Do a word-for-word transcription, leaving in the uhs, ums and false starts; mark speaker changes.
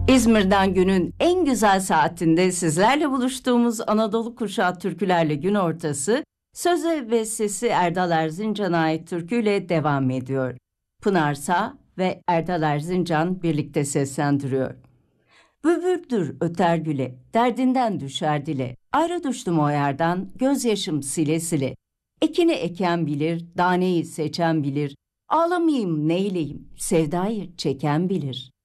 Speaker 1: İzmir'den günün en güzel saatinde sizlerle buluştuğumuz Anadolu Kuşağı Türkülerle gün ortası, söze ve sesi Erdal Erzincan'a ait türküyle devam ediyor. Pınar Sağ ve Erdal Erzincan birlikte seslendiriyor. Bülbüldür öter güle, derdinden düşer dile, ayrı düştüm o yerden, gözyaşım sile sile. Ekini eken bilir, daneyi seçen bilir, ağlamayayım neyleyim, sevdayı çeken bilir.